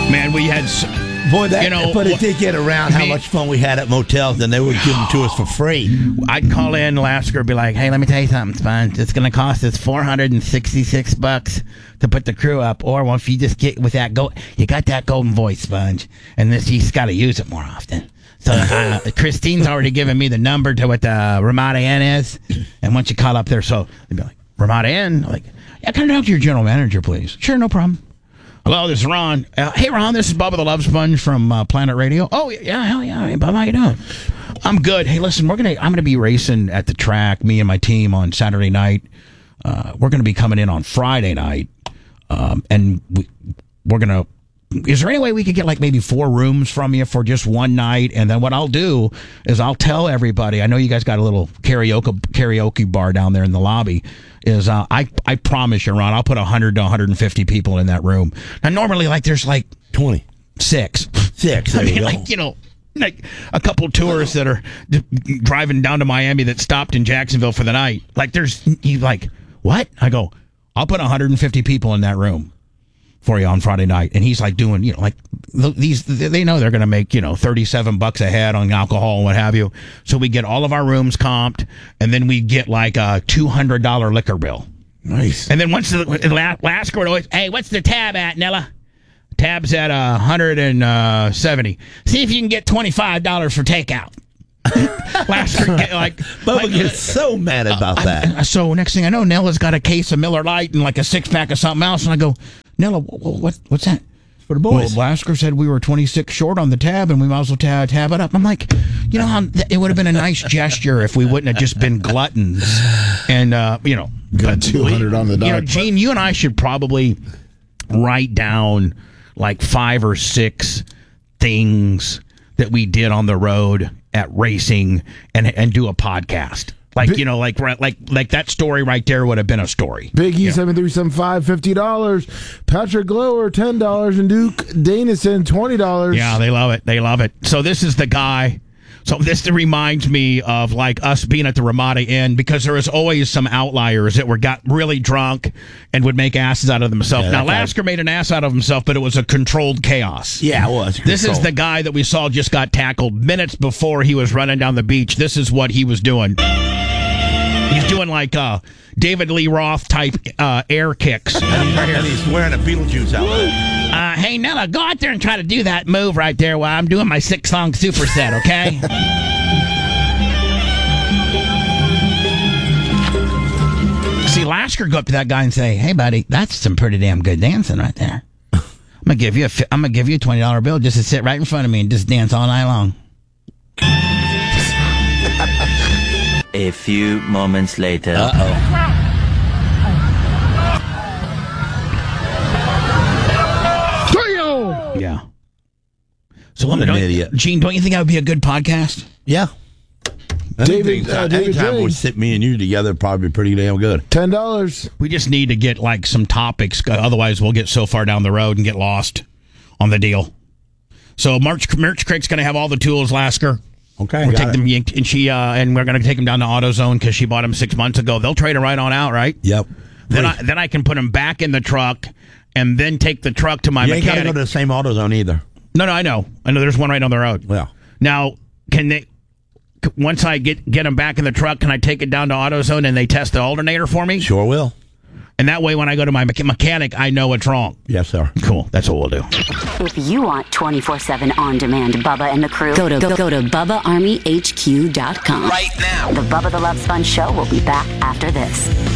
Man, we had... Boy, but it did get around how much fun we had at motels, and they would give them to us for free. I'd call in Lasker, be like, "Hey, let me tell you something, Sponge. It's going to cost us $466 to put the crew up, or well, if you just get with that you got that golden voice, Sponge, and you just got to use it more often." So Christine's already given me the number to what the Ramada Inn is, and once you call up there, so they'd be like, "Ramada Inn?" I'm like, "Yeah, can I talk to your general manager, please?" "Sure, no problem." "Hello, this is Ron." "Hey, Ron, this is Bubba the Love Sponge from Planet Radio." "Oh, yeah, hell yeah. Hey, Bubba, how you doing?" "I'm good. Hey, listen, I'm gonna be racing at the track, me and my team, on Saturday night. We're gonna be coming in on Friday night, and we're gonna. Is there any way we could get like maybe 4 rooms from you for just one night? And then what I'll do is I'll tell everybody. I know you guys got a little karaoke bar down there in the lobby. Is I promise you, Ron, I'll put 100 to 150 people in that room. Now, normally, like there's like 26. There you go. Like a couple tourists that are driving down to Miami that stopped in Jacksonville for the night. Like you like what? I go, I'll put 150 people in that room for you on Friday night. And he's like doing, like they know they're going to make, $37 a head on alcohol and what have you. So we get all of our rooms comped, and then we get like a $200 liquor bill. Nice. And then once the last would always, "Hey, what's the tab at, Nella?" "Tab's at 170. See if you can get $25 for takeout." Bubba gets so mad about that. So next thing I know, Nella's got a case of Miller Lite and like a 6-pack of something else, and I go, "Nella, what's that?" For the boys. Well, Lasker said we were 26 short on the tab, and we might as well tab it up. I'm like, it would have been a nice gesture if we wouldn't have just been gluttons, and got 200 on the dot. Gene, you and I should probably write down like 5 or 6 things that we did on the road at racing and do a podcast. Like, like that story right there would have been a story. Biggie 7375 $50. Patrick Glower $10, and Duke Danison $20. Yeah, they love it. They love it. So this is the guy. So this reminds me of like us being at the Ramada Inn, because there was always some outliers that got really drunk and would make asses out of themselves. Now, Lasker made an ass out of himself, but it was a controlled chaos. Yeah, it was. This is the guy that we saw just got tackled minutes before he was running down the beach. This is what he was doing. He's doing like David Lee Roth type air kicks. And he's wearing a Beetlejuice outfit. Hey, Nella, go out there and try to do that move right there while I'm doing my 6-song superset, okay? See, Lasker go up to that guy and say, "Hey, buddy, that's some pretty damn good dancing right there. I'm gonna give you a $20 bill just to sit right in front of me and just dance all night long." A few moments later. Yeah. So I'm an idiot. Gene, don't you think that would be a good podcast? Yeah. Anytime we sit me and you together, probably pretty damn good. $10. We just need to get like some topics. Otherwise, we'll get so far down the road and get lost on the deal. So Merch Crick's going to have all the tools, Lasker. Okay. We'll take them, and we're going to take them down to AutoZone because she bought them 6 months ago. They'll trade them right on out, right? Yep. Then I can put them back in the truck and then take the truck to my mechanic. You ain't got to go to the same AutoZone either. No, I know. There's one right down the road. Yeah. Now, once I get them back in the truck, can I take it down to AutoZone and they test the alternator for me? Sure will. And that way, when I go to my mechanic, I know what's wrong. Yes, sir. Cool. That's what we'll do. If you want 24/7 on-demand Bubba and the crew, go to BubbaArmyHQ.com. Right now. The Bubba the Love Sponge Show will be back after this.